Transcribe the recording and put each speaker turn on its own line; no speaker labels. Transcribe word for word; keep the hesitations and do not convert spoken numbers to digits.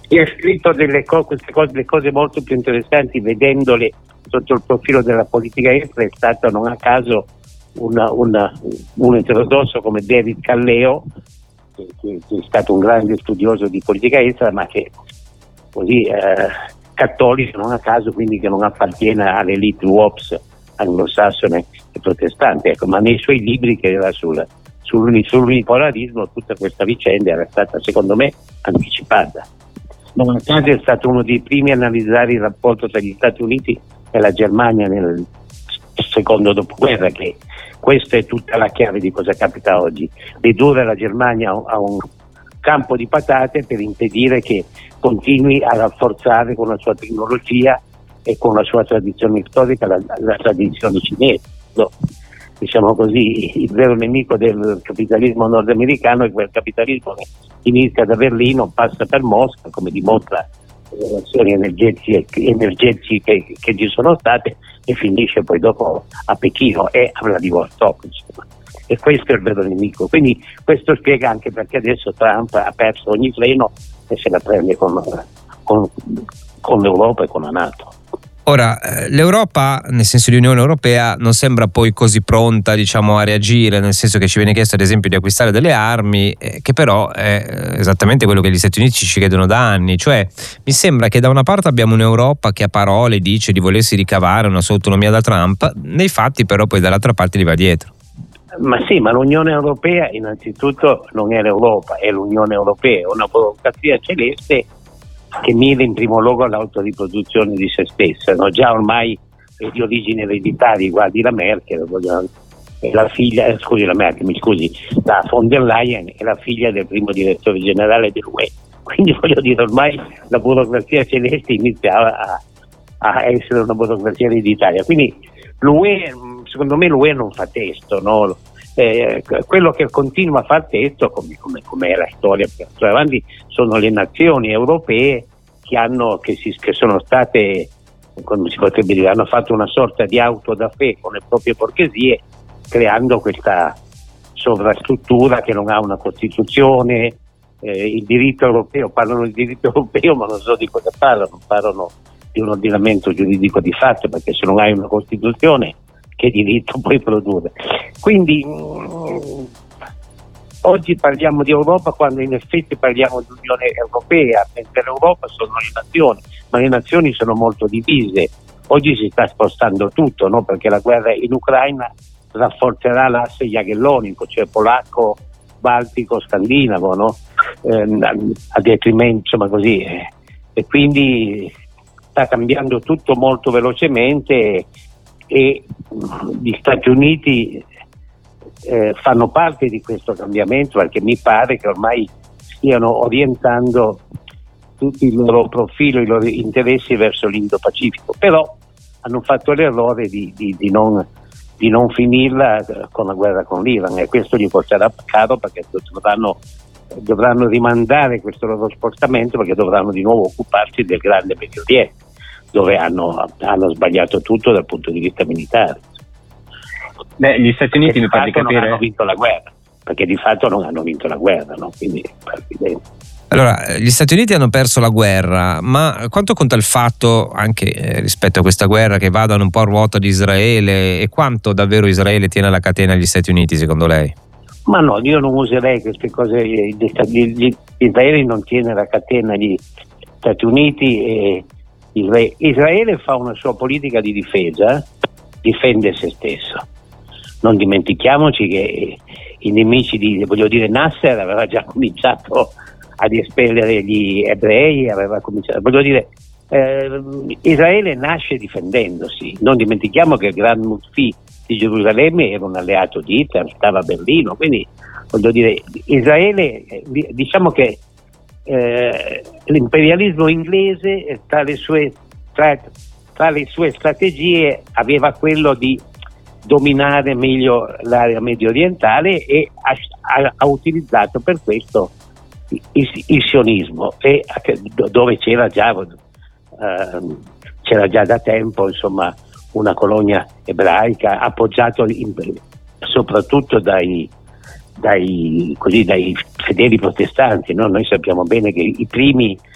E ha scritto delle co- queste cose, le cose molto più interessanti, vedendole sotto il profilo della politica estera. È stato non a caso una, una, un eterodosso come David Calleo, che, che, che è stato un grande studioso di politica estera, ma che così eh, cattolico non a caso, quindi che non appartiene all'elite WOPS anglosassone e protestante, ecco, ma nei suoi libri, che era sul, sul, sull'unipolarismo, tutta questa vicenda era stata secondo me anticipata. Non a caso è stato uno dei primi a analizzare il rapporto tra gli Stati Uniti e la Germania nel secondo dopoguerra, che questa è tutta la chiave di cosa capita oggi: ridurre la Germania a un campo di patate per impedire che continui a rafforzare con la sua tecnologia e con la sua tradizione storica la, la tradizione cinese. No, diciamo così, il vero nemico del capitalismo nordamericano è quel capitalismo che inizia da Berlino, passa per Mosca, come dimostra le relazioni energetiche, energetiche che, che ci sono state, e finisce poi dopo a Pechino e a Vladivostok, insomma. E questo è il vero nemico. Quindi questo spiega anche perché adesso Trump ha perso ogni freno e se la prende con, con, con l'Europa e con la NATO.
Ora, l'Europa, nel senso di Unione Europea, non sembra poi così pronta, diciamo, a reagire, nel senso che ci viene chiesto ad esempio di acquistare delle armi, eh, che però è esattamente quello che gli Stati Uniti ci chiedono da anni. Cioè, mi sembra che da una parte abbiamo un'Europa che a parole dice di volersi ricavare una sua autonomia da Trump, nei fatti però poi dall'altra parte gli va dietro.
Ma sì, ma l'Unione Europea innanzitutto non è l'Europa, è l'Unione Europea, una burocrazia celeste che mira in primo luogo all'autoriproduzione di se stessa, no? Già ormai è di origine ereditaria, guardi la Merkel, è la figlia, eh, scusi la Merkel, mi scusi, la von der Leyen è la figlia del primo direttore generale dell'U E, quindi voglio dire, ormai la burocrazia celeste inizia a, a essere una burocrazia ereditaria, quindi l'U E, secondo me l'U E non fa testo, no? Eh, quello che continua a far testo, come, come, come è la storia più avanti, sono le nazioni europee che, hanno, che, si, che sono state, come si potrebbe dire, hanno fatto una sorta di auto da fè con le proprie borghesie, creando questa sovrastruttura che non ha una Costituzione. Eh, il diritto europeo, parlano di diritto europeo ma non so di cosa parlano, parlano di un ordinamento giuridico di fatto, perché se non hai una Costituzione che diritto puoi produrre? Quindi mh, oggi parliamo di Europa quando in effetti parliamo di Unione Europea, mentre l'Europa sono le nazioni, ma le nazioni sono molto divise. Oggi si sta spostando tutto, no? Perché la guerra in Ucraina rafforzerà l'asse jagellonico, cioè polacco, baltico, scandinavo, no? Eh, a detrimento, insomma così, eh. E quindi sta cambiando tutto molto velocemente e gli Stati Uniti eh, fanno parte di questo cambiamento, perché mi pare che ormai stiano orientando tutti il loro profilo, i loro interessi verso l'Indo-Pacifico, però hanno fatto l'errore di, di, di, non, di non finirla con la guerra con l'Iran, e questo gli costerà caro, perché dovranno, dovranno rimandare questo loro spostamento, perché dovranno di nuovo occuparsi del grande Medio Oriente, dove hanno, hanno sbagliato tutto dal punto di vista militare.
Beh, gli Stati Uniti mi pare capire
non hanno vinto la guerra, perché di fatto non hanno vinto la guerra, no? Quindi
allora, gli Stati Uniti hanno perso la guerra, ma quanto conta il fatto, anche eh, rispetto a questa guerra, che vadano un po' a ruota di Israele, e quanto davvero Israele tiene alla catena agli Stati Uniti, secondo lei?
Ma no, io non userei queste cose. Israele non tiene la catena agli Stati Uniti e Israele fa una sua politica di difesa, difende se stesso. Non dimentichiamoci che i nemici di, voglio dire, Nasser aveva già cominciato ad espellere gli ebrei, aveva cominciato, voglio dire, eh, Israele nasce difendendosi. Non dimentichiamo che il Gran Mufti di Gerusalemme era un alleato di Hitler, stava a Berlino, quindi voglio dire, Israele, diciamo che Eh, l'imperialismo inglese tra le sue tra, tra le sue strategie aveva quello di dominare meglio l'area medio orientale e ha, ha, ha utilizzato per questo il, il sionismo, e dove c'era già eh, c'era già da tempo, insomma, una colonia ebraica appoggiato in, soprattutto dai Dai, così, dai fedeli protestanti, no? Noi sappiamo bene che i primi